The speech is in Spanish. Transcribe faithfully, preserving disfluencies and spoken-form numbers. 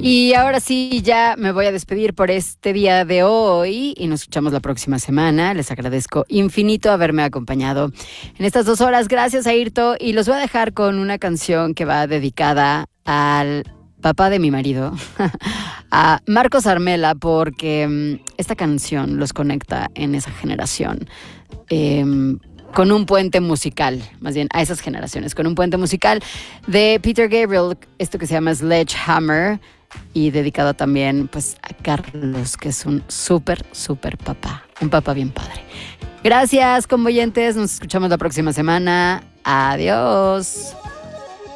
Y ahora sí, ya me voy a despedir por este día de hoy y nos escuchamos la próxima semana. Les agradezco infinito haberme acompañado en estas dos horas. Gracias, Airto. Y los voy a dejar con una canción que va dedicada al papá de mi marido, a Marcos Armela, porque um, esta canción los conecta en esa generación. Eh, con un puente musical, más bien a esas generaciones, con un puente musical de Peter Gabriel, esto que se llama Sledgehammer, y dedicado también pues a Carlos, que es un súper, súper papá, un papá bien padre. Gracias, convoyentes, nos escuchamos la próxima semana. Adiós.